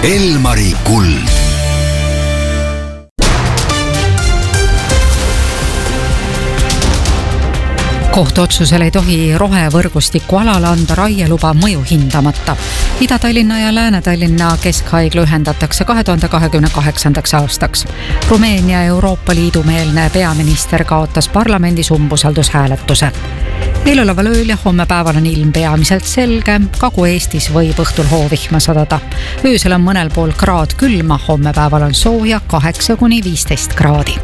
Elmari kuld. Kohtuotsusel ei tohi rohevõrgustiku alale anda raieluba mõju hindamata. Ida-Tallinna ja Lääne-Tallinna keskhaigla ühendatakse 2028. aastaks. Rumeenia Euroopa Liidu meelne peaminister kaotas parlamendis umbusaldushääletuse. Eeloleval ööl ja homme päeval on ilm peamiselt selge, Kagu-Eestis võib õhtul hoovihma sadada. Öösel on mõnel pool kraad külma, homme päeval on sooja 8–15 kraadi.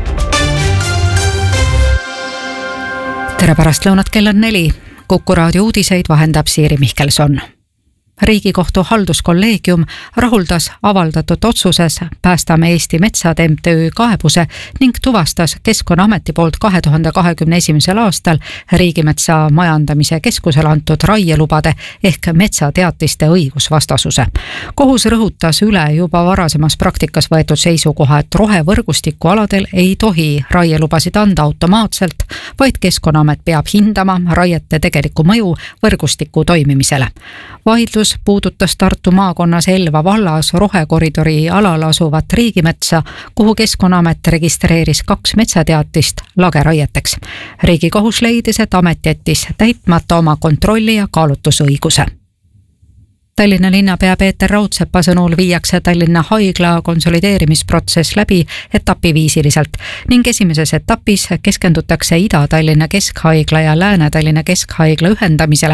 Tere pärast lõunat, kell on 4. Kuku raadio uudiseid vahendab Siiri Mihkelson. Riigikohtu halduskolleegium rahuldas avaldatud otsuses Päästame Eesti Metsad MTÜ kaebuse ning tuvastas Keskkonnaameti poolt 2021. aastal Riigimetsa Majandamise Keskusele antud raielubade ehk metsateatiste õigusvastasuse. Kohus rõhutas üle juba varasemas praktikas võetud seisukoha, et rohevõrgustiku aladel ei tohi raielubasid anda automaatselt, vaid Keskkonnaamet peab hindama raiete tegelikku mõju võrgustiku toimimisele. Vaidlus puudutas Tartu maakonnas Elva vallas rohekoridori alal asuvat riigimetsa, kuhu Keskkonnaamet registreeris 2 metsateatist lageraieteks. Riigikohus leidis, et amet jättis täitmata oma kontrolli ja kaalutlusõiguse. Tallinna linnapea Peeter Raudsepa sõnul viiakse Tallinna haigla konsolideerimisprotsess läbi etapiviisiliselt ning esimeses etapis keskendutakse Ida-Tallinna keskhaigla ja Lääne-Tallinna keskhaigla ühendamisele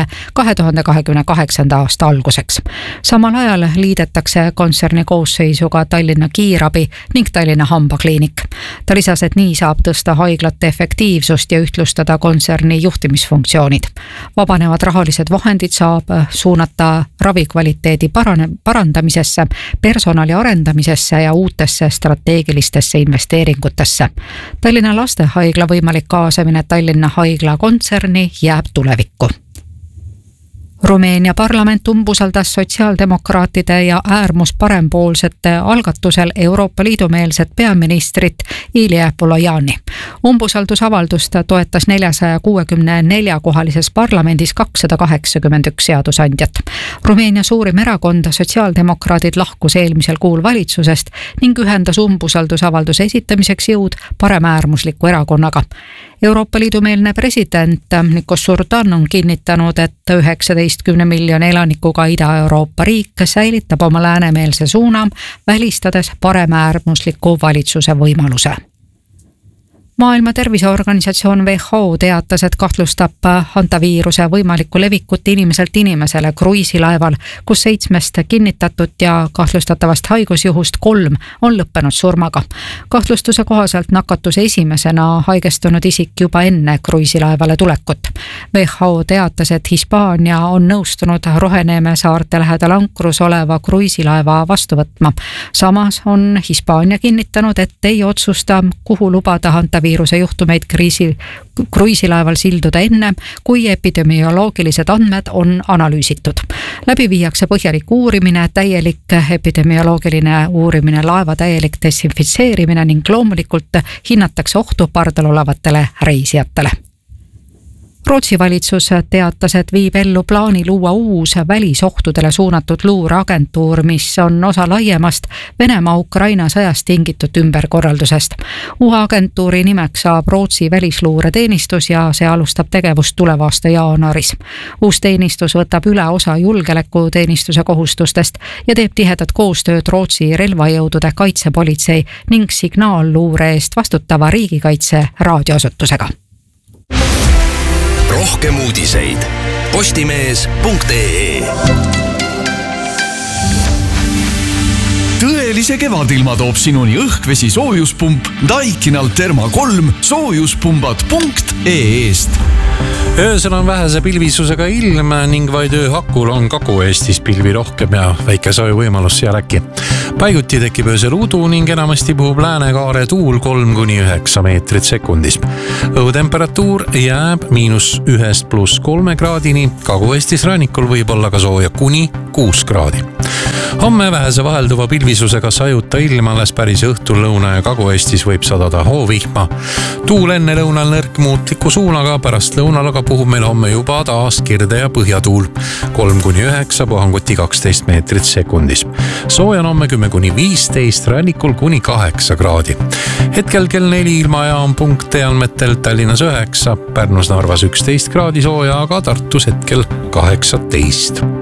2028. aasta alguseks. Samal ajal liidetakse kontserni koosseisuga Tallinna kiirabi ning Tallinna hambakliinik. Ta lisas, et nii saab tõsta haiglate efektiivsust ja ühtlustada kontserni juhtimisfunktsioonid. Vabanevad rahalised vahendid saab suunata ravikvaliteedi parandamisesse, personali arendamisesse ja uutesse strateegilistesse investeeringutesse. Tallinna lastehaigla võimalik kaasamine Tallinna haigla kontserni jääb tulevikku. Rumeenia parlament umbusaldas sotsiaaldemokraatide ja äärmusparempoolsete algatusel Euroopa Liidu meelset peaministrit Ilie Polojani. Umbusaldusavaldust toetas 464-kohalises parlamendis 281 seadusandjat. Rumeenia suurim erakond sotsiaaldemokraadid lahkus eelmisel kuul valitsusest ning ühendas umbusaldusavalduse esitamiseks jõud paremäärmusliku erakonnaga. Euroopa Liidu meelne president Nikos Surdan on kinnitanud, et 19 miljoni elanikuga Ida-Euroopa riik säilitab oma läänemeelse suuna, välistades paremäärmusliku valitsuse võimaluse. Maailma Terviseorganisatsioon WHO teatas, et kahtlustab hantaviiruse võimalikku levikut inimeselt inimesele kruiisilaeval, kus 7 kinnitatud ja kahtlustatavast haigusjuhust 3 on lõppenud surmaga. Kahtlustuse kohaselt nakatus esimesena haigestunud isik juba enne kruiisilaevale tulekut. WHO teatas, et Hispaania on nõustunud Roheneeme saarte lähedal ankrus oleva kruiisilaeva vastu võtma. Samas on Hispaania kinnitanud, et ei otsusta, kuhu lubada hantaviiruse juhtumeid kruiisilaeval silduda enne, kui epidemioloogilised andmed on analüüsitud. Läbi viiakse põhjalik uurimine, täielik epidemioloogiline uurimine, laeva täielik desinfitseerimine ning loomulikult hinnatakse ohtu pardal olevatele reisijatele. Rootsi valitsus teatas, et viib ellu plaani luua uus välisohtudele suunatud luureagentuur, mis on osa laiemast Venemaa-Ukraina sõjast tingitud ümberkorraldusest. Uue agentuuri nimeks saab Rootsi välisluureteenistus ja see alustab tegevust tuleva aasta jaanuaris. Uus teenistus võtab üle osa julgeolekuteenistuse kohustustest ja teeb tihedat koostööd Rootsi relvajõudude kaitsepolitsei ning signaalluure eest vastutava riigikaitse raadioasutusega. Rohkem uudiseid postimees.ee. Tõelise kevadilma toob sinuni õhkvesi soojuspump Daikinal Therma 3 soojuspumbad.ee-st. Öösel on vähese pilvisusega ilm ning vaid ööhakul on Kagu-Eestis pilvi rohkem ja väike saju võimalus seal äkki. Paiguti tekib öösel udu ning enamasti puhub läänekaare tuul 3–9 meetrit sekundis. Õhutemperatuur jääb -1 + 3 kraadini, Kagu-Eestis rannikul võib olla ka sooja kuni 6 kraadi. Homme vähese vahelduva pilvisusega sajuta ilm, alles päris õhtul Lõuna- ja Kagu-Eestis võib sadada hoovihma. Tuul enne lõunal nõrk muutliku suunaga, pärast lõunal aga puhub meil homme juba taas kirde- ja põhjatuul. 3-9, puhanguti 12 meetrit sekundis. Sooja on homme 10-15, rannikul kuni 8 kraadi. Hetkel kell 4 ilmajaam punkte andmetel Tallinnas 9, Pärnus Narvas 11 kraadi sooja, aga Tartus hetkel 18.